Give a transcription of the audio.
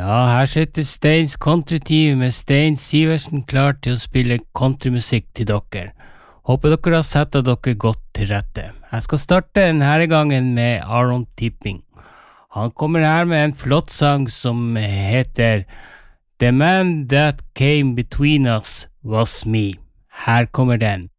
Ja, her sitter Steins countryteam med Stein Siversen klar til å spille countrymusikk til dere. Håper dere har sett dere godt til rette. Jeg skal starte denne gangen med Aaron Tipping. Han kommer her med en flott sang som heter The Man That Came Between Us Was Me. Her kommer den.